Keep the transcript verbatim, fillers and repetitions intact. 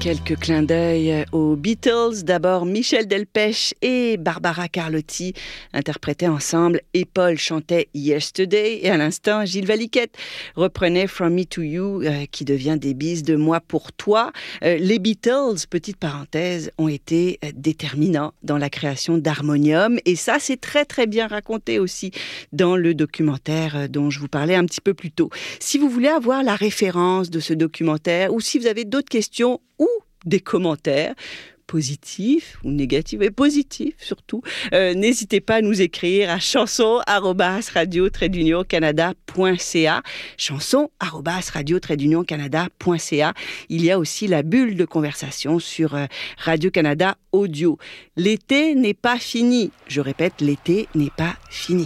quelques clins d'œil aux Beatles. D'abord, Michel Delpech et Barbara Carlotti interprétaient ensemble et Paul chantait Yesterday. Et à l'instant, Gilles Valiquette reprenait From Me to You, euh, qui devient des bises de moi pour toi. Euh, les Beatles, petite parenthèse, ont été déterminants dans la création d'Harmonium. Et ça, c'est très très bien raconté aussi dans le documentaire dont je vous parlais un petit peu plus tôt. Si vous voulez avoir la référence de ce documentaire ou si vous avez d'autres questions ou des commentaires positifs ou négatifs, et positifs surtout, euh, n'hésitez pas à nous écrire à chanson arobase radio trait d'union canada point c a chanson arobase radio trait d'union canada point c a. Il y a aussi la bulle de conversation sur euh, Radio-Canada Audio. L'été n'est pas fini. Je répète, l'été n'est pas fini.